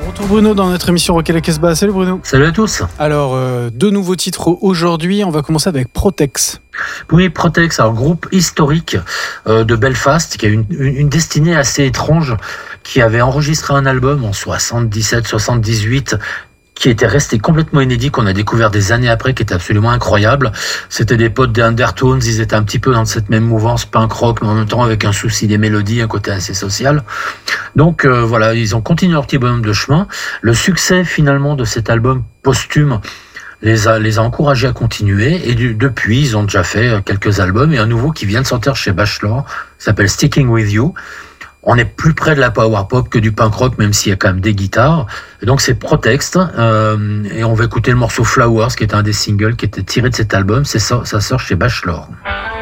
Retour Bruno dans notre émission Rock et la Casbah. Salut Bruno. Salut à tous. Alors, deux nouveaux titres aujourd'hui. On va commencer avec Protex. Oui, Protex, un groupe historique de Belfast qui a une destinée assez étrange, qui avait enregistré un album en 77-78 qui était resté complètement inédit, qu'on a découvert des années après, qui était absolument incroyable. C'était des potes des Undertones, ils étaient un petit peu dans cette même mouvance punk rock, mais en même temps avec un souci des mélodies, un côté assez social. Donc voilà, ils ont continué leur petit bonhomme de chemin. Le succès finalement de cet album posthume les a encouragés à continuer, et depuis ils ont déjà fait quelques albums, et un nouveau qui vient de sortir chez Bachelor, s'appelle Sticking With You. On est plus près de la power pop que du punk rock, même s'il y a quand même des guitares. Et donc c'est Protex, et on va écouter le morceau Flowers, qui est un des singles qui était tiré de cet album. Ça sort chez Bachelor.